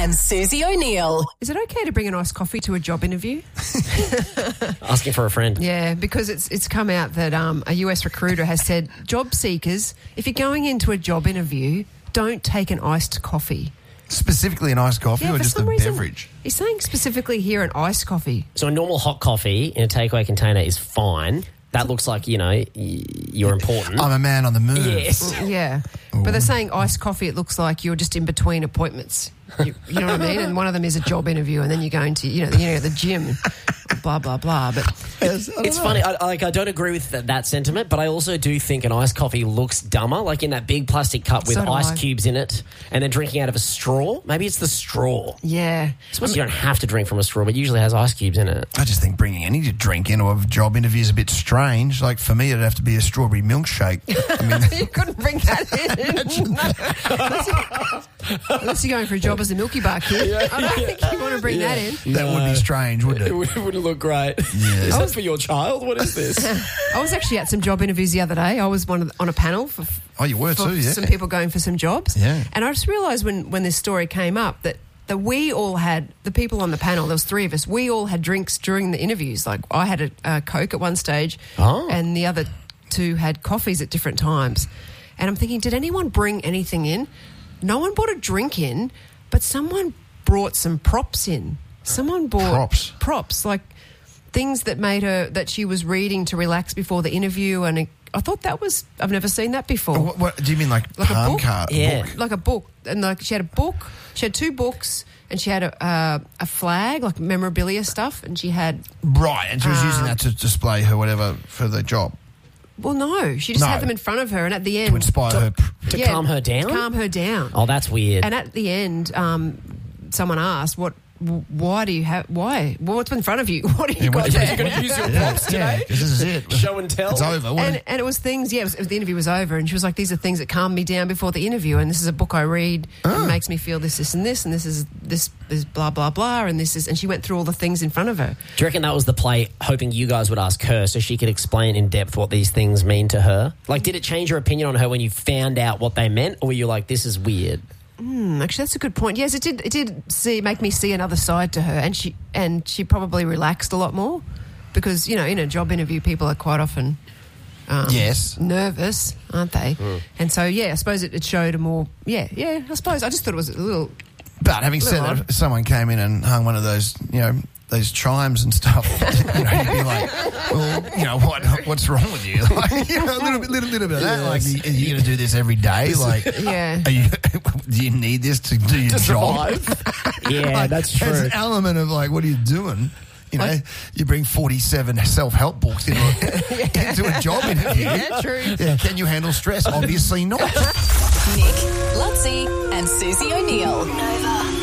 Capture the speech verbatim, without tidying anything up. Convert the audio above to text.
and Susie O'Neill. Is it okay to bring an iced coffee to a job interview? Asking for a friend. Yeah, because it's it's come out that um, a U S recruiter has said, job seekers, if you're going into a job interview, don't take an iced coffee. Specifically an iced coffee Yeah, or for just a some reason, beverage? He's saying specifically here an iced coffee. So a normal hot coffee in a takeaway container is fine. That looks like, you know, y- you're important. I'm a man on the move. Yes. Yeah, but they're saying iced coffee, it looks like you're just in between appointments. You, you know what I mean? And one of them is a job interview, and then you're going to, you know, you know the gym, blah, blah, blah. But It's funny. I, like, I don't agree with th- that sentiment, but I also do think an iced coffee looks dumber, like in that big plastic cup with So do ice I. cubes in it, and then drinking out of a straw. Maybe it's the straw. yeah. I suppose you don't have to drink from a straw, but it usually has ice cubes in it. I just think bringing any drink into a job interview is a bit strange. Like, for me, it'd have to be a strawberry milkshake. I mean, You couldn't bring that in. unless, you, unless you're going for a job as a Milky Bar kid. I don't think you want to bring that in. that would be strange, wouldn't it? would, wouldn't look great. Yeah. Is that for your child? What is this? I was actually at some job interviews the other day. I was one of the, on a panel for, Oh, you were for too, yeah. some people going for some jobs. Yeah. And I just realised when, when this story came up that, that we all had, the people on the panel, there was three of us, we all had drinks during the interviews. Like I had a, a Coke at one stage Oh. and the other two had coffees at different times. And I'm thinking, did anyone bring anything in? No one brought a drink in, but someone brought some props in. Someone bought Props? props, like things that made her, that she was reading to relax before the interview. And it, I thought that was, I've never seen that before. What, what do you mean, like, Like a palm book? card? Yeah. Book? Like a book. And like she had a book, she had two books, and she had a, uh, a flag, like memorabilia stuff, and she had, Right, and she was using Um, that to display her whatever for the job. well, no, she just No. had them in front of her, and at the end... To inspire her. To Yeah, calm her down? To calm her down. Oh, that's weird. And at the end, um, someone asked, "What? Why do you have? Why? Well, what's in front of you? What have you got what- there?" You're going to use your Yeah, props yeah, today? 'cause this is it. Show and tell? It's over. What And, and it was things, yeah, it was, it was- the interview was over, and she was like, "These are things that calm me down before the interview, and this is a book I read, Ah. and makes me feel this, this, and this, and this is this is blah blah blah, and this is," and she went through all the things in front of her. Do you reckon that was the play, hoping you guys would ask her so she could explain in depth what these things mean to her? Like, did it change your opinion on her when you found out what they meant, or were you like, this is weird? Hmm, actually, that's a good point. Yes, it did. It did see make me see another side to her, and she and she probably relaxed a lot more because you know in a job interview people are quite often um, Yes. nervous, aren't they? And so yeah, I suppose it, it showed a more yeah yeah. I suppose I just thought it was a little But having said Little that, if someone came in and hung one of those, you know, those chimes and stuff, you know, you'd be like, well, you know, what what's wrong with you? Like, you know, a little bit, little, little bit of that. Like, are you going to do this every day? Like, yeah. are you, do you need this to do your job? Yeah, Like, that's There's true. an element of like, what are you doing? You know, you bring forty-seven self-help books into a, into a job interview. Yeah, true. Yeah, can you handle stress? Obviously not. Nick, Lutzi, and Susie O'Neill. Nova.